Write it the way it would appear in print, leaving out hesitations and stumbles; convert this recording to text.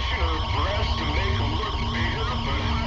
extension of breast to make them look bigger, but